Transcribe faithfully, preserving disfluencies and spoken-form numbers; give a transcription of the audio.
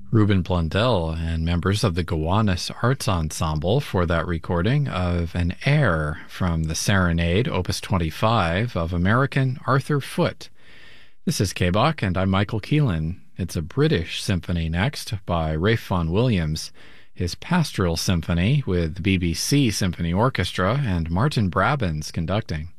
Ruben Blundell and members of the Gowanus Arts Ensemble for that recording of an air from the Serenade, Opus twenty-five, of American Arthur Foote. This is K B O C, and I'm Michael Keelan. It's a British symphony next by Ralph Vaughan Williams, his Pastoral Symphony with the B B C Symphony Orchestra and Martin Brabins conducting.